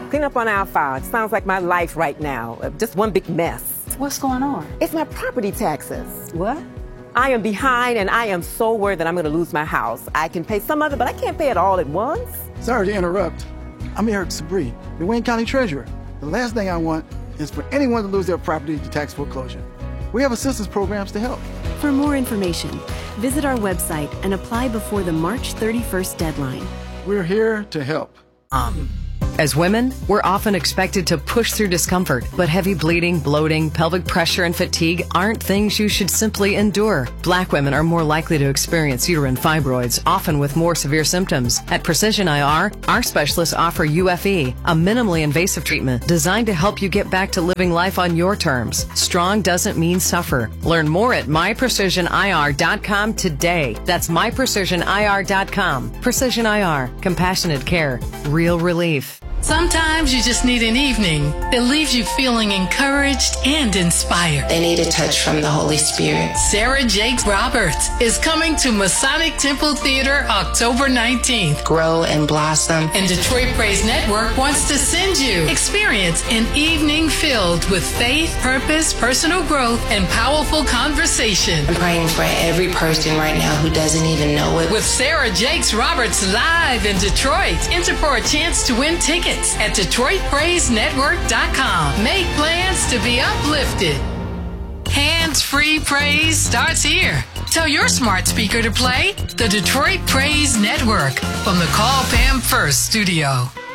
Clean up on our file. It sounds like my life right now. Just one big mess. What's going on? It's my property taxes. What? I am behind, and I am so worried that I'm going to lose my house. I can pay some of it, but I can't pay it all at once. Sorry to interrupt. I'm Eric Sabri, the Wayne County Treasurer. The last thing I want is for anyone to lose their property to tax foreclosure. We have assistance programs to help. For more information, visit our website and apply before the March 31st deadline. We're here to help. As women, we're often expected to push through discomfort, but heavy bleeding, bloating, pelvic pressure, and fatigue aren't things you should simply endure. Black women are more likely to experience uterine fibroids, often with more severe symptoms. At Precision IR, our specialists offer UFE, a minimally invasive treatment designed to help you get back to living life on your terms. Strong doesn't mean suffer. Learn more at myprecisionir.com today. That's myprecisionir.com. Precision IR, compassionate care, real relief. Sometimes you just need an evening that leaves you feeling encouraged and inspired. They need a touch from the Holy Spirit. Sarah Jakes Roberts is coming to Masonic Temple Theater October 19th. Grow and blossom. And Detroit Praise Network wants to send you. Experience an evening filled with faith, purpose, personal growth, and powerful conversation. I'm praying for every person right now who doesn't even know it. With Sarah Jakes Roberts live in Detroit. Enter for a chance to win tickets at DetroitPraiseNetwork.com. Make plans to be uplifted. Hands-free praise starts here. Tell your smart speaker to play the Detroit Praise Network from the Call Pam First studio.